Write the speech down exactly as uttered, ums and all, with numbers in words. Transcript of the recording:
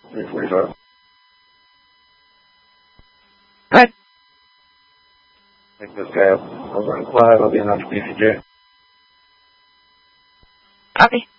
three forty-five. Right. Take this guy up. I'll run live. I'll be in on P C J. Copy.